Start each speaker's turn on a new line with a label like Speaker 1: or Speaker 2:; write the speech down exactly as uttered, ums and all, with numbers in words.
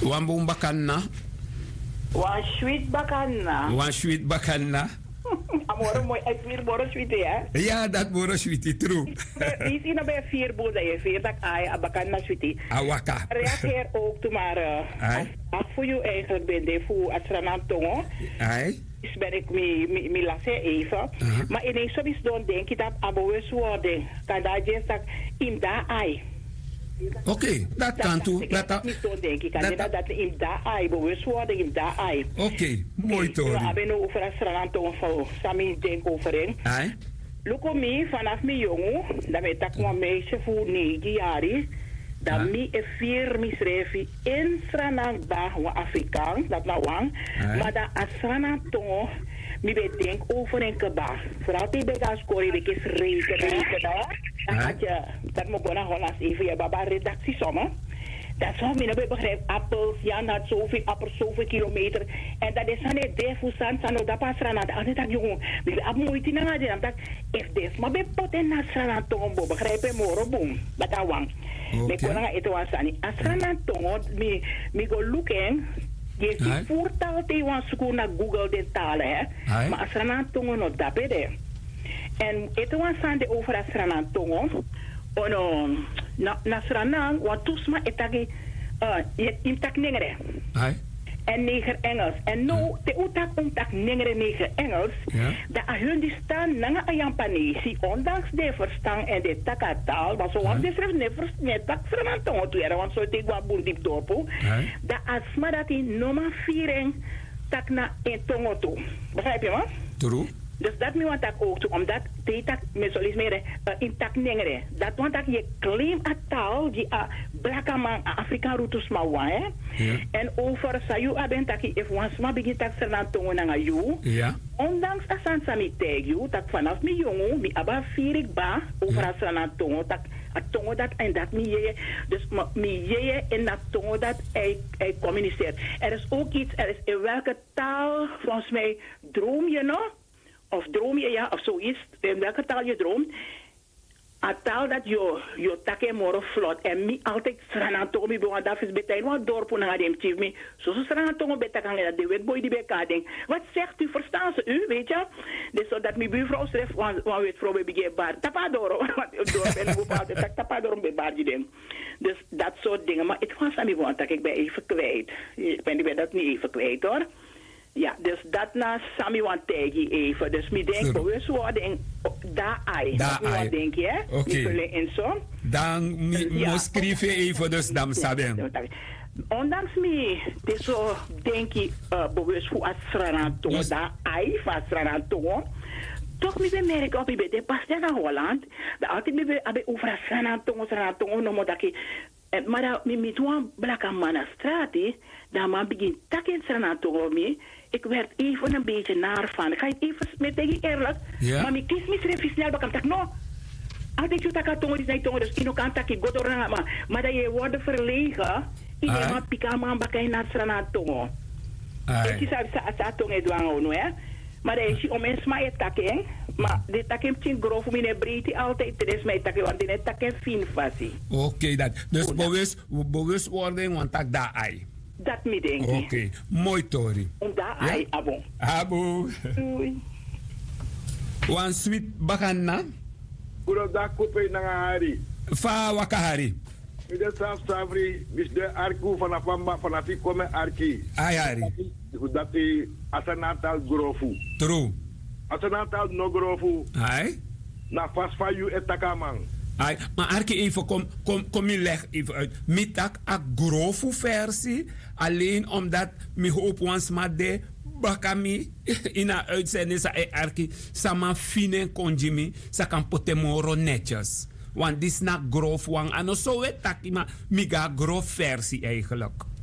Speaker 1: Wan boom bakanna.
Speaker 2: Wan sweet bakanna.
Speaker 1: Wan sweet bakanna.
Speaker 2: Amore mooi, ik vier boro sweet hè?
Speaker 1: Ja, dat boro sweet, true.
Speaker 2: Die zien er bij vier boeren, je vier dat ai, bakanna sweet.
Speaker 1: Awaka.
Speaker 2: Reageer ook toe maar. Als voor jou eigenlijk ben je voor het Sranantongo.
Speaker 1: Ai.
Speaker 2: Dus ben ik me, me, me lasse even. Uh-huh. Maar ineens zo is dan denk ik dat abowes worden. Kan dat je zegt, in da ai.
Speaker 1: Oké, okay, dat kan toe.
Speaker 2: Dat dat niet zo denk ik. Kan dat dat in da ai bewust worden in da ai.
Speaker 1: Oké, okay, mooi toch.
Speaker 2: We hebben over het Sranantongo van Sami denk over in.
Speaker 1: Ai.
Speaker 2: Look me vanaf mijn jongen, dat weet ik een meisje voor negen jaar. Dat ah. mi e vier misrefi in Sranang ba wa Afrikaan, dat nou wang. Ah. Maar dat als Sranang tongo, mi bedenk over een keba. Vooral die bij dat score, ik is rekenen. Dan had je, dat moet gewoon Hollands even, je baba redactie sommen. Dat is waarom ik begrijp, appels, ja, na zoveel appels, zoveel kilometer. En dat is aan het deel voor zand, aan dat pas aan het dat jongen. Ik heb moeite naar het dat if this, maar bij pot en naar Sranang tongo, begrijp je, moro boom, dat is wang. Ik kon naar het was aan. Als Sranang tongo, mi mi go looking. Je ziet voertaal te wan zoeken naar Google de talen, hè. Maar als Sranang tongo nog dat bij en het was aan de over als Sranang tongo. Ono na na Sranang wat toesma etagi uh je intak nengere.
Speaker 1: Hai.
Speaker 2: En neger Engels. En no te utak umtak nengere neger Engels. Da a hun die staan nanga ayampanesi ondanks de verstaan en de takataal, maar zo want de schrift ne vers ne tak Sranang tongo tu era want zo te gwa bundip dopo. Da asma dat in noma viering tak na en tongo toe. Begrijp je man?
Speaker 1: True.
Speaker 2: Dus dat me want ik ook toe, omdat die tak mesolismere uh, in tak nengere. Dat want ik je claim a taal die a blakaman Afrikaan routes ma wa hè. En over sayu aben taki if once ma begin tak Sranang tongo nanga you.
Speaker 1: Ja.
Speaker 2: Ondanks asan sami tag you tak vanaf mi jongo mi aba firik ba over ja. Sranang tongo tak a tongo dat en dat mi je dus mi je en dat tongo dat hij hij communiceert. Er is ook iets, er is in welke taal volgens mij droom je nog? Of droom je, ja, of zoiets, in welke taal je droomt. A taal dat je, je takke moro vlot. En mi altijd Sranang tongo mi bewan dat is betek. Wat dorpo na dem chief mi. Zo zo Sranang tongo betek aan dat de wetboy die beka denk. Wat zegt u, verstaan ze u, weet je? Dus zodat mijn buurvrouw schreef, want weet vrouw bij begin bar. Tapadoro. Want door ben ik altijd tak tapadoro bij bar die ding. Dus dat soort dingen. Maar het was aan mi bewan dat ik ben even kwijt. Ik ben, ik ben dat niet even kwijt hoor. Ja, dus dat na Sami Wantegi even. Dus mi denk bewust worden daar ai.
Speaker 1: Daar ai.
Speaker 2: Denk je, hè?
Speaker 1: Oké.
Speaker 2: En zo.
Speaker 1: Dan moet schrijven even, dus dan saben.
Speaker 2: Ondanks me, dus zo denk ik uh, bewust voor het Sranang tongo, daar ai van Sranang tongo. Toch mi bemerk op ibe de pas naar Holland. Dat altijd mi be over het Sranang tongo, Sranang tongo, no mo daki. Maar dat mi met een blakke man aan straat, dan man begint takken Sranang tongo me. Ik werd even een beetje naar van. Ik ga het even met tegen eerlijk.
Speaker 1: Ja.
Speaker 2: Maar ik kies me even snel. Ik zeg, no. Altijd je takken tongo, die zijn tongo. Dus ik kan takken, god door maar. Maar dat je wordt verlegen. Iedereen maar pika man bakken naar Sranang tongo. Ik kies als tongo dwang no hè. Maar dat is om een smaai takken. Maar de takken zijn grof om in een breedte altijd. Het is mijn takken, want in het takken fin vasie.
Speaker 1: Oké, dat. Dus bewust, bewust worden, want tak daar ai.
Speaker 2: Dat me denk ik.
Speaker 1: Oké, okay. Mooi Tori.
Speaker 2: Om daar ai, ja? Abo.
Speaker 1: Abo.
Speaker 2: Doei.
Speaker 1: Wan sweet bagana.
Speaker 3: Goedendag, kopen naar Hari.
Speaker 1: Fa wakahari.
Speaker 3: Ik ben Sam Savri, dus de arku vanaf Wamba, vanaf ik kom met Arki.
Speaker 1: Ai Hari.
Speaker 3: Dat is Asanatal Grofu.
Speaker 1: True.
Speaker 3: Asanatal no Grofu.
Speaker 1: Ai.
Speaker 3: Na fast for you etakamang.
Speaker 1: Ai, maar Arki even, kom, kom, kom je leg even uit. Mitak a grofu versie, alleen omdat mi hoop ons maar de bakami in een uitzending sa e Arki sama fine konjimi sa kan potemoro netjes. Want dit is na grof wang. En zo weet ik, maar mi ga grof versie eigenlijk.